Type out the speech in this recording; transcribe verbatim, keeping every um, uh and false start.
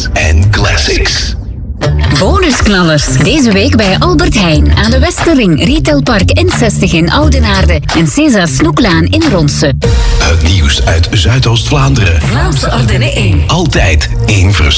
en classics. Bonusknallers. Deze week bij Albert Heijn aan de Westerring, Retailpark N zestig in Oudenaarde en César Snoeklaan in Ronse. Het nieuws uit Zuidoost-Vlaanderen. Vlaamse Ardennen één. Altijd één vers.